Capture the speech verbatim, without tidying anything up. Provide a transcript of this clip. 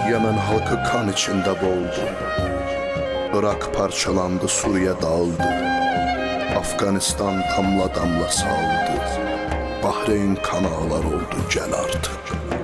Yemen halkı kan içində boğuldu. Irak parçalandı, Suriye dağıldı. Afganistan damla damla saldı. Bahreyn kan ağlar oldu, gel artık.